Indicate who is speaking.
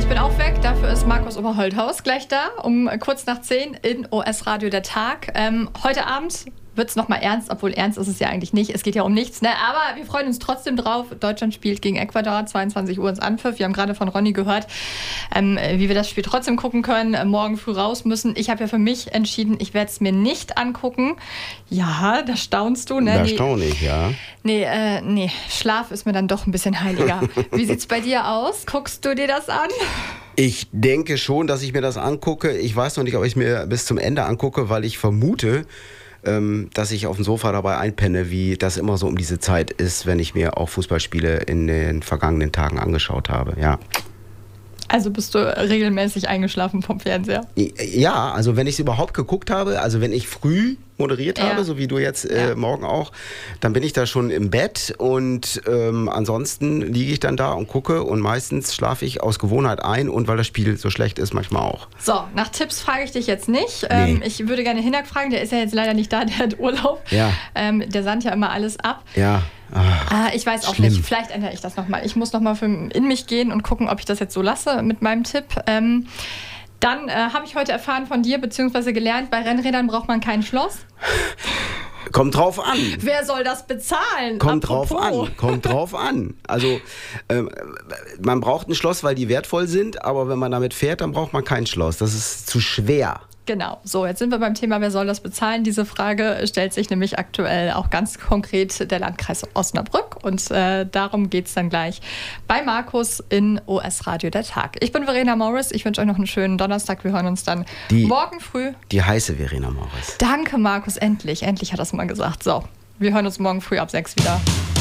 Speaker 1: ich bin auch weg. Dafür ist Markus Oberholthaus gleich da, um kurz nach 10 in OS Radio der Tag. Heute Abend wird es nochmal ernst, obwohl ernst ist es ja eigentlich nicht. Es geht ja um nichts, ne? Aber wir freuen uns trotzdem drauf. Deutschland spielt gegen Ecuador, 22 Uhr ins Anpfiff. Wir haben gerade von Ronny gehört, wie wir das Spiel trotzdem gucken können, morgen früh raus müssen. Ich habe ja für mich entschieden, ich werde es mir nicht angucken. Ja, da staunst du, ne?
Speaker 2: Da staune ich, ja.
Speaker 1: Nee, Schlaf ist mir dann doch ein bisschen heiliger. Wie sieht's bei dir aus? Guckst du dir das an?
Speaker 2: Ich denke schon, dass ich mir das angucke. Ich weiß noch nicht, ob ich es mir bis zum Ende angucke, weil ich vermute, dass ich auf dem Sofa dabei einpenne, wie das immer so um diese Zeit ist, wenn ich mir auch Fußballspiele in den vergangenen Tagen angeschaut habe, ja.
Speaker 1: Also bist du regelmäßig eingeschlafen vom Fernseher?
Speaker 2: Ja, also wenn ich es überhaupt geguckt habe, also wenn ich früh moderiert habe, so wie du jetzt morgen auch, dann bin ich da schon im Bett und ansonsten liege ich dann da und gucke und meistens schlafe ich aus Gewohnheit ein und weil das Spiel so schlecht ist, manchmal auch.
Speaker 1: So, nach Tipps frage ich dich jetzt nicht.
Speaker 2: Nee.
Speaker 1: Ich würde gerne Hinak fragen, der ist ja jetzt leider nicht da, der hat Urlaub.
Speaker 2: Ja.
Speaker 1: Der sandt ja immer alles ab.
Speaker 2: Ja.
Speaker 1: Ich weiß auch
Speaker 2: schlimm.
Speaker 1: nicht, vielleicht ändere ich das nochmal. Ich muss nochmal in mich gehen und gucken, ob ich das jetzt so lasse mit meinem Tipp. Dann habe ich heute erfahren von dir, beziehungsweise gelernt, bei Rennrädern braucht man kein Schloss.
Speaker 2: Kommt drauf an.
Speaker 1: Wer soll das bezahlen?
Speaker 2: Kommt
Speaker 1: Apropos.
Speaker 2: drauf an. Also man braucht ein Schloss, weil die wertvoll sind, aber wenn man damit fährt, dann braucht man kein Schloss. Das ist zu schwer.
Speaker 1: Genau, so jetzt sind wir beim Thema, wer soll das bezahlen? Diese Frage stellt sich nämlich aktuell auch ganz konkret der Landkreis Osnabrück und darum geht es dann gleich bei Markus in OS Radio der Tag. Ich bin Verena Morris, ich wünsche euch noch einen schönen Donnerstag, wir hören uns dann morgen früh.
Speaker 2: Die heiße Verena Morris.
Speaker 1: Danke Markus, endlich hat er es mal gesagt. So, wir hören uns morgen früh ab 6 wieder.